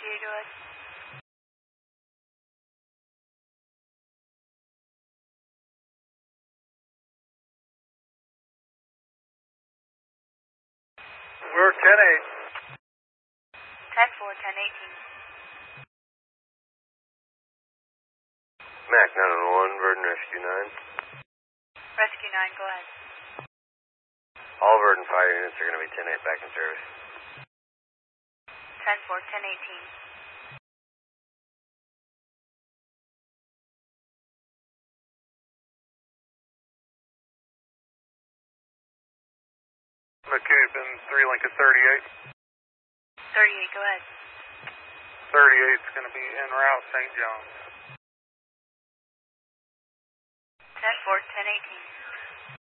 38, go ahead. We're 10-8. 10-4, 10-18. Mac 911, Verdon Rescue 9. Rescue 9, go ahead. All Verdon fire units are going to be 10-8 back in service. 10-4, 10-18. McCabe 3 Lincoln 38. 38, go ahead. 38 is going to be en route St. John's. 10-4, 10-18.